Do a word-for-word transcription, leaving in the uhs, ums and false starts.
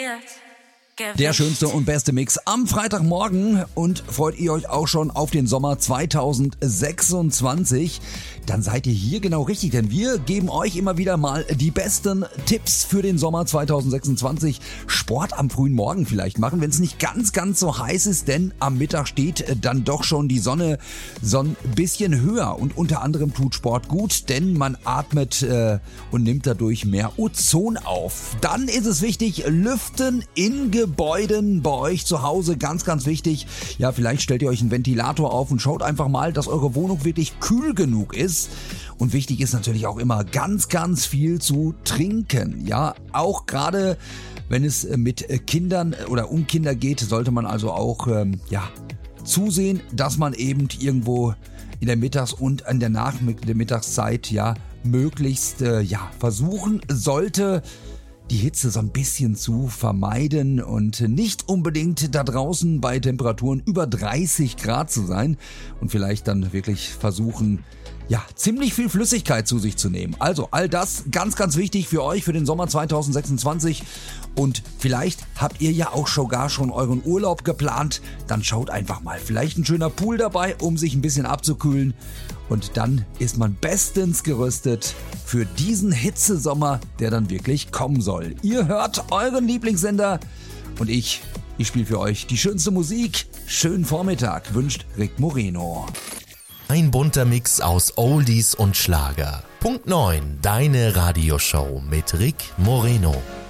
Der schönste und beste Mix am Freitagmorgen. Und freut ihr euch auch schon auf den Sommer zwanzig sechsundzwanzig? Dann seid ihr hier genau richtig, denn wir geben euch immer wieder mal die besten Tipps für den Sommer zwanzig sechsundzwanzig. Sport am frühen Morgen vielleicht machen, wenn es nicht ganz, ganz so heiß ist, denn am Mittag steht dann doch schon die Sonne so ein bisschen höher. Und unter anderem tut Sport gut, denn man atmet äh, und nimmt dadurch mehr Ozon auf. Dann ist es wichtig, lüften in Gebäuden bei euch zu Hause, ganz, ganz wichtig. Ja, vielleicht stellt ihr euch einen Ventilator auf und schaut einfach mal, dass eure Wohnung wirklich kühl genug ist. Und wichtig ist natürlich auch immer ganz, ganz viel zu trinken. Ja, auch gerade wenn es mit Kindern oder um Kinder geht, sollte man also auch ähm, ja, zusehen, dass man eben irgendwo in der Mittags- und an der Nachmittagszeit ja möglichst äh, ja, versuchen sollte, die Hitze so ein bisschen zu vermeiden und nicht unbedingt da draußen bei Temperaturen über dreißig Grad zu sein und vielleicht dann wirklich versuchen, ja, ziemlich viel Flüssigkeit zu sich zu nehmen. Also all das ganz, ganz wichtig für euch für den Sommer zwanzig sechsundzwanzig. Und vielleicht habt ihr ja auch sogar schon euren Urlaub geplant. Dann schaut einfach mal. Vielleicht ein schöner Pool dabei, um sich ein bisschen abzukühlen. Und dann ist man bestens gerüstet für diesen Hitzesommer, der dann wirklich kommen soll. Ihr hört euren Lieblingssender und ich, ich spiele für euch die schönste Musik. Schönen Vormittag wünscht Rick Moreno. Ein bunter Mix aus Oldies und Schlager. Punkt neun, deine Radioshow mit Rick Moreno.